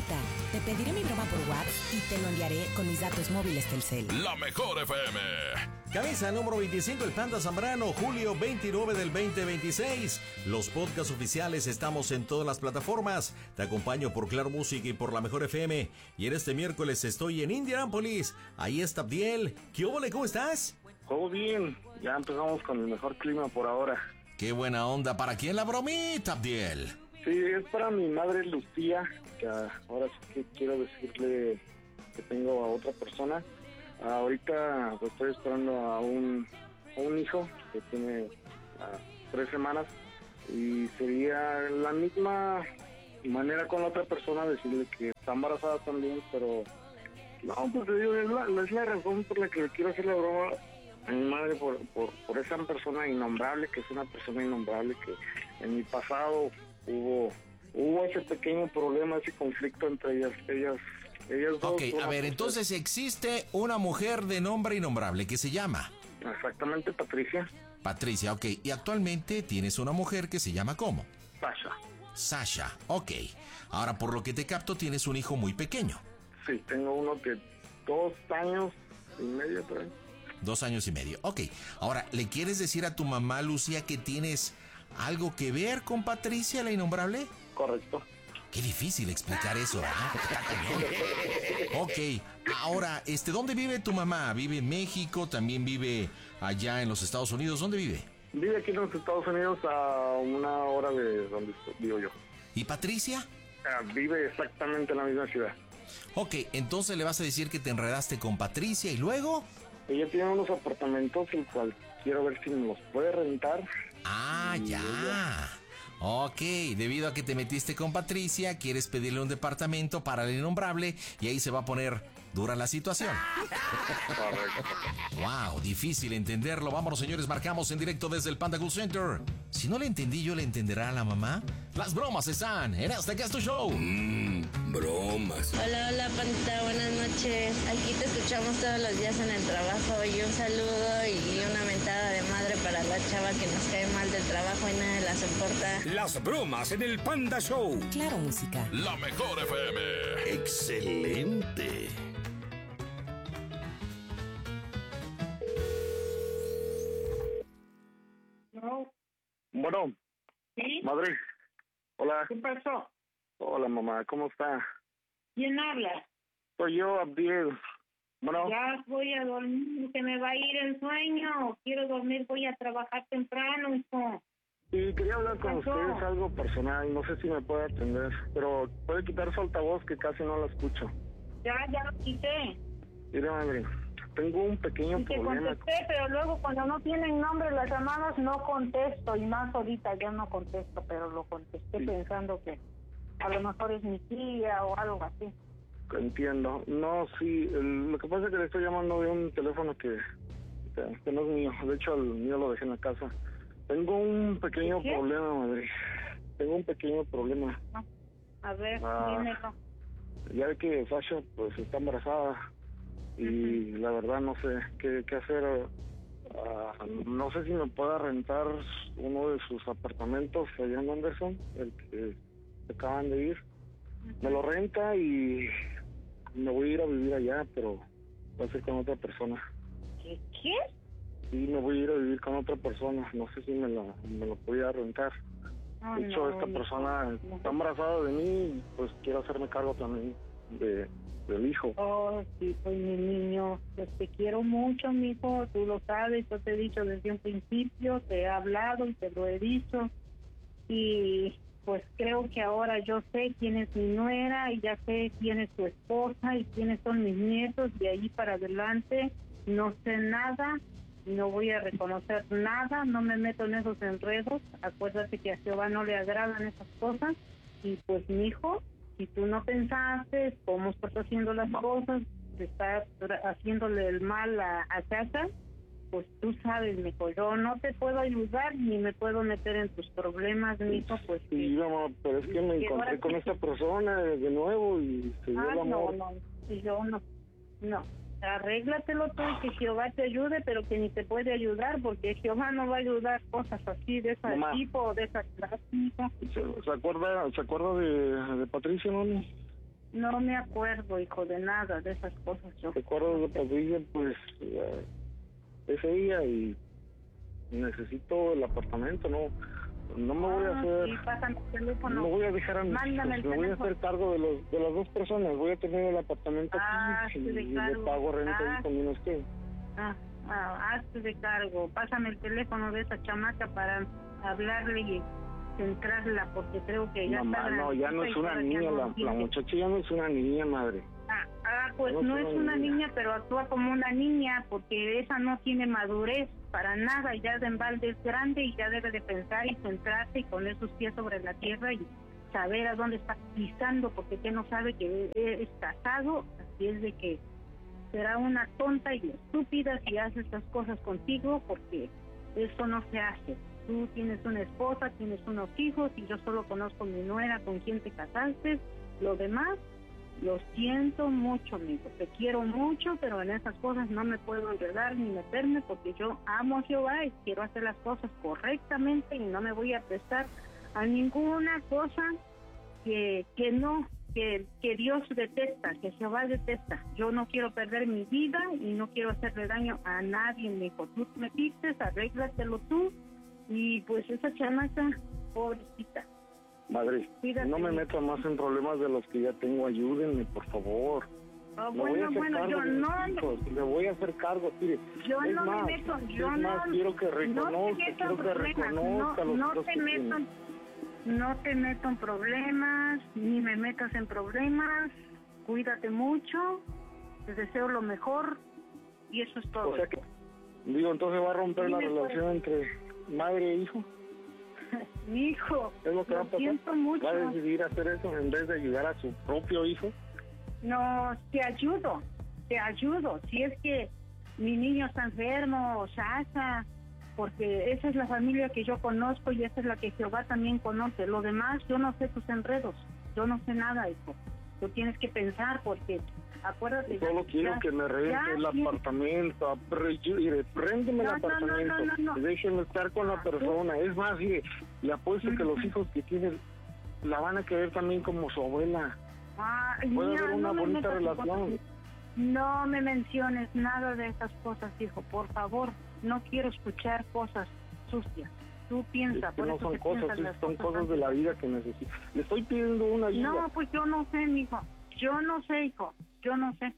Mamacita, te pediré mi broma por WhatsApp y te lo enviaré con mis datos móviles Telcel. La Mejor FM. Camisa número 25, el Panda Zambrano, julio 29 del 2026. Los podcasts oficiales estamos en todas las plataformas. Te acompaño por Claro Música y por La Mejor FM. Y en este miércoles estoy en Indianápolis. Ahí está Abdiel. ¿Qué óvole? ¿Cómo estás? Todo bien, ya empezamos con el mejor clima por ahora. Qué buena onda. ¿Para quién la bromita, Abdiel? Sí, es para mi madre Lucía, que ahora sí que quiero decirle que tengo a otra persona. Ahorita pues, estoy esperando a un hijo que tiene 3 semanas y sería la misma manera con la otra persona decirle que está embarazada también, pero no, pues te digo, es la razón por la que quiero hacer la broma a mi madre por esa persona innombrable, que es una persona innombrable, que en mi pasado hubo ese pequeño problema, ese conflicto entre ellas dos. Ok, a ver, entonces existe una mujer de nombre innombrable que se llama... Exactamente, Patricia. Patricia, ok. Y actualmente tienes una mujer que se llama ¿cómo? Sasha. Sasha, ok. Ahora, por lo que te capto, tienes un hijo muy pequeño. Sí, tengo uno que 2 años y medio por ahí. 2 años y medio, ok. Ahora, ¿le quieres decir a tu mamá, Lucía, que tienes algo que ver con Patricia, la innombrable? Correcto. Qué difícil explicar eso, ¿verdad? Ok, ahora, ¿dónde vive tu mamá? ¿Vive en México? ¿También vive allá en los Estados Unidos? ¿Dónde vive? Vive aquí en los Estados Unidos a 1 hora de donde vivo yo. ¿Y Patricia? Vive exactamente en la misma ciudad. Ok, entonces le vas a decir que te enredaste con Patricia y luego... Ella tiene unos apartamentos, el cual quiero ver si me los puede rentar. Ah, ya. Ok, debido a que te metiste con Patricia, quieres pedirle un departamento para el innombrable y ahí se va a poner dura la situación. Correcto. Wow, difícil entenderlo. Vámonos, señores, marcamos en directo desde el Panda Cool Center. Si no le entendí, ¿yo le entenderá a la mamá? Las bromas están en Este Que Es Tu Show. Bromas. Hola, Pandita, buenas noches. Aquí te escuchamos todos los días en el trabajo y un saludo y una mentada de madre para la chava que nos cae mal del trabajo y nadie la soporta. Las bromas en el Panda Show. Claro Música. La Mejor FM. Excelente. No. Bueno. ¿Sí? Madre. Hola. ¿Qué pasó? Hola, mamá. ¿Cómo está? ¿Quién habla? Soy yo, Abdiel. Bueno. Ya voy a dormir, se me va a ir el sueño. Quiero dormir, voy a trabajar temprano, hijo. Y quería hablar con ¿Qué pasó? ustedes algo personal. No sé si me puede atender, pero puede quitar su altavoz que casi no la escucho. Ya lo quité. Mire, madre. Tengo un pequeño Y te problema. contesté, pero luego cuando no tienen nombre las llamadas no contesto. Y más ahorita ya no contesto, pero lo contesté pensando que a lo mejor es mi tía o algo así. Entiendo. No, sí. Lo que pasa es que le estoy llamando de un teléfono que no es mío. De hecho, el mío lo dejé en la casa. Tengo un pequeño ¿Qué? problema, madre. Tengo un pequeño problema. A ver, Ah. dímelo. Ya ve que Sasha pues está embarazada y la verdad no sé qué hacer. No sé si me pueda rentar uno de sus apartamentos allá en Anderson, el que acaban de ir. Me lo renta y me voy a ir a vivir allá, pero va a ser con otra persona. ¿Qué? Sí, me voy a ir a vivir con otra persona. No sé si me lo podía rentar. Oh, De hecho, no, esta no, persona no. está embarazada de mí y pues quiero hacerme cargo también del hijo. Oh, sí, pues mi niño, pues te quiero mucho, mijo, tú lo sabes, yo te he dicho desde un principio, te he hablado y te lo he dicho, y pues creo que ahora yo sé quién es mi nuera y ya sé quién es tu esposa y quiénes son mis nietos, de ahí para adelante no sé nada, no voy a reconocer nada, no me meto en esos enredos, acuérdate que a Jehová no le agradan esas cosas, y pues mi hijo, si tú no pensaste cómo estás haciendo las cosas, te estás haciéndole el mal a Sasha, pues tú sabes, mijo, yo no te puedo ayudar ni me puedo meter en tus problemas, mijo, pues Sí, mamá, pero es que me que encontré ahora con sí esta persona de nuevo y se dio el no, amor. y yo no, arréglatelo tú y que Jehová te ayude, pero que ni te puede ayudar, porque Jehová no va a ayudar cosas así, de ese Mamá. tipo o de esa clase, mijo. ¿Se acuerda de Patricia, mami? No me acuerdo, hijo, de nada de esas cosas. Yo recuerdo lo que dije, pues, ese día y necesito el apartamento, no me voy a hacer... Sí, pásame el teléfono. No voy a dejar a mis Mándame hijos, me voy a hacer cargo de las dos personas, voy a tener el apartamento aquí y le pago renta y con usted. Hazte de cargo, pásame el teléfono de esa chamaca para hablarle y centrarla, porque creo que ya mamá, está... no, ya no es una niña, la muchacha ya no es una niña, madre. Pues no es una niña, pero actúa como una niña, porque esa no tiene madurez para nada, ya de embalde es grande y ya debe de pensar y centrarse y poner sus pies sobre la tierra y saber a dónde está pisando, porque que no sabe que es casado, así es de que será una tonta y estúpida si hace estas cosas contigo, porque eso no se hace. Tú tienes una esposa, tienes unos hijos y yo solo conozco mi nuera con quien te casaste. Lo demás, lo siento mucho, amigo. Te quiero mucho, pero en esas cosas no me puedo enredar ni meterme, porque yo amo a Jehová y quiero hacer las cosas correctamente y no me voy a prestar a ninguna cosa que Dios detesta, que Jehová detesta. Yo no quiero perder mi vida y no quiero hacerle daño a nadie, mijo. Tú te metiste, arréglatelo tú. Y pues esa chamaca, pobrecita. Madre, cuídate, no me meto más en problemas de los que ya tengo, ayúdenme, por favor. Bueno, yo no... Le voy a hacer cargo, mire. Yo no me meto, quiero que reconozca, no te meto en problemas, ni me metas en problemas. Cuídate mucho, te deseo lo mejor y eso es todo. O sea que, entonces va a romper la relación entre madre e hijo. Mi hijo, es lo que va a pasar. Siento mucho. ¿Va a decidir hacer eso en vez de ayudar a su propio hijo? No, te ayudo. Si es que mi niño está enfermo, Sasa, porque esa es la familia que yo conozco y esa es la que Jehová también conoce. Lo demás, yo no sé tus enredos, yo no sé nada, hijo. Tú tienes que pensar, porque acuérdate... Solo quiero que me rente el apartamento, préndeme el apartamento, déjenme estar con la persona. Es más, le apuesto que los hijos que tienen la van a querer también como su abuela. Puede haber una bonita relación. No me menciones nada de esas cosas, hijo, por favor. No quiero escuchar cosas sucias. Tú piensas. Es que no son cosas, son cosas de la vida que necesito. Le estoy pidiendo una ayuda. No, pues yo no sé, mijo. Yo no sé, hijo. Yo no sé.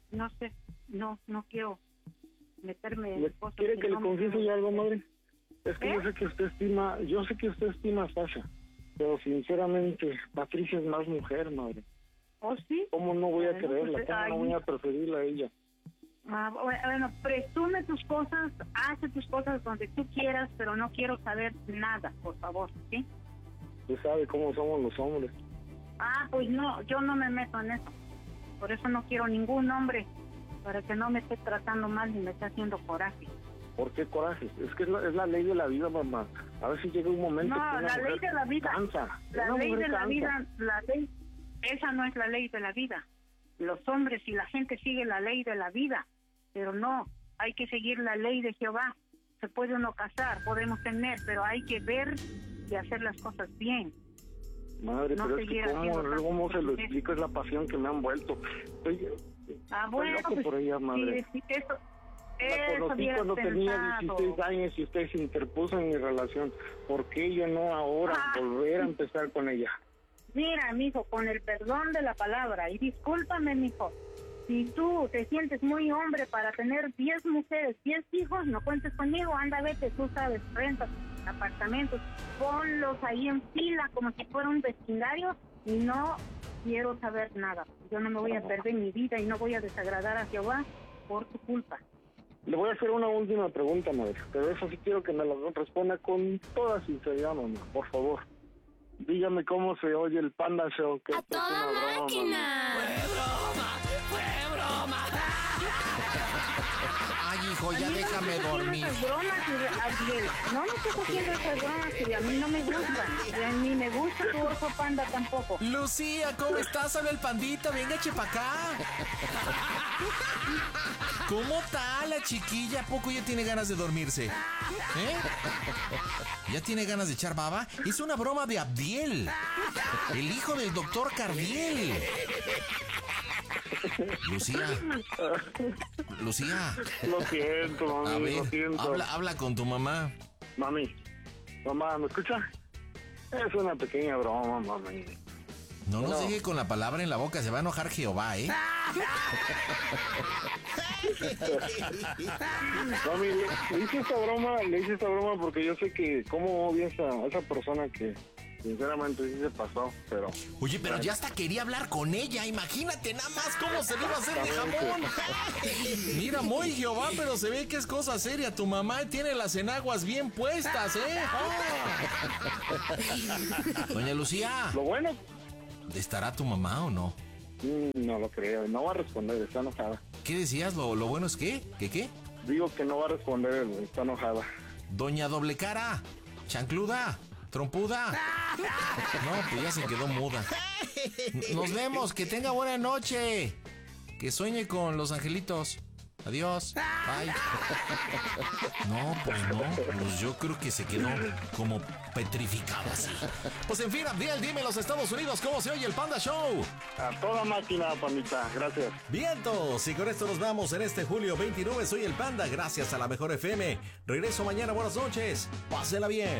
No quiero meterme en cosas. ¿Quiere que le confiese yo algo, madre? Es que yo sé que usted estima a Sasha, pero sinceramente Patricia es más mujer, madre. ¿Oh, sí? ¿Cómo no voy a quererla? Pues, ¿Cómo no voy a preferirla a ella? Bueno, presume tus cosas, hace tus cosas donde tú quieras, pero no quiero saber nada, por favor, ¿sí? Usted sabe cómo somos los hombres. Pues no, yo no me meto en eso. Por eso no quiero ningún hombre, para que no me esté tratando mal ni me esté haciendo coraje. ¿Por qué coraje? Es que es la ley de la vida, mamá. A ver si llega un momento que la ley de la vida cansa. La ley de la vida, esa no es la ley de la vida. Los hombres y la gente sigue la ley de la vida, pero no, hay que seguir la ley de Jehová. Se puede uno casar, podemos tener, pero hay que ver y hacer las cosas bien. Madre, no, pero es que ¿cómo se lo explico? Es la pasión que me han vuelto. Estoy loco pues, por ella, madre. Sí, la conocí cuando tenía 16 años y usted se interpuso en mi relación. ¿Por qué yo no ahora volver a empezar con ella? Mira, mijo, con el perdón de la palabra, y discúlpame, mijo, si tú te sientes muy hombre para tener 10 mujeres, 10 hijos, no cuentes conmigo, anda, vete, tú sabes, rentas apartamentos, ponlos ahí en fila como si fuera un vecindario y no quiero saber nada. Yo no me voy a perder mi vida y no voy a desagradar a Jehová por tu culpa. Le voy a hacer una última pregunta, madre, pero eso sí quiero que me la responda con toda sinceridad, mamá, por favor. Dígame cómo se oye el Panda Show. Que ¡A toda máquina! ¡Fue broma! Ay, hijo, ya déjame dormir. Esas bromas, Abdiel. No me estés haciendo esas bromas que a mí no me gustan. Y a mí me gusta tu oso panda tampoco. Lucía, ¿cómo estás? Habla el pandita, venga, eche pa' acá. ¿Cómo está la chiquilla? ¿A poco ya tiene ganas de dormirse? ¿Ya tiene ganas de echar baba? Es una broma de Abdiel, el hijo del doctor Cardiel. Lucía. Lo siento, mami, A ver, lo siento. habla con tu mamá. Mami, mamá, ¿me escucha? Es una pequeña broma, mami. No nos deje con la palabra en la boca, se va a enojar Jehová, ¿eh? Mami, le hice esta broma porque yo sé que cómo odia a esa persona que sinceramente sí se pasó, pero... Oye, pero ya hasta quería hablar con ella, imagínate nada más cómo se le iba a hacer de jamón. Mira, muy Jehová, pero se ve que es cosa seria. Tu mamá tiene las enaguas bien puestas, ¿eh? Doña Lucía. Lo bueno... ¿Estará tu mamá o no? No lo creo, no va a responder, está enojada. ¿Qué decías? ¿Lo bueno es qué? ¿Qué? Digo que no va a responder, está enojada. Doña Doble Cara, chancluda, trompuda. No, pues ya se quedó muda. Nos vemos, que tenga buena noche. Que sueñe con los angelitos. Adiós. Bye. No, pues yo creo que se quedó como petrificado así. Pues en fin, Abdiel, dime los Estados Unidos, ¿cómo se oye el Panda Show? A toda máquina, pandita, gracias. Vientos, y con esto nos vamos en este julio 29. Soy el Panda, gracias a la Mejor FM. Regreso mañana, buenas noches. Pásela bien.